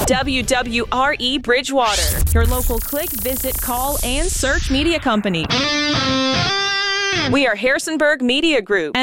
WWRE Bridgewater, your local click, visit, call, and search media company. We are Harrisonburg Media Group.